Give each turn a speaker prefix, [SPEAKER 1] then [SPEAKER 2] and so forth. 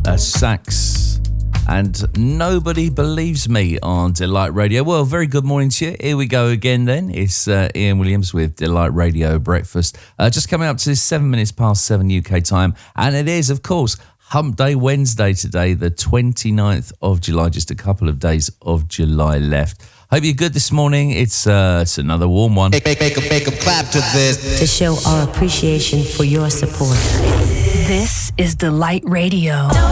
[SPEAKER 1] Sax and Nobody Believes Me on Delight Radio. Well, very good morning to you. Here we go again then. It's Ian Williams with Delight Radio Breakfast. Just coming up to 7 minutes past 7 UK time. And it is, of course, Hump Day Wednesday today, the 29th of July. Just a couple of days of July left. Hope you're good this morning. It's another warm one.
[SPEAKER 2] Make 'em clap to this.
[SPEAKER 3] To show our appreciation for your support.
[SPEAKER 4] This is Delight Radio.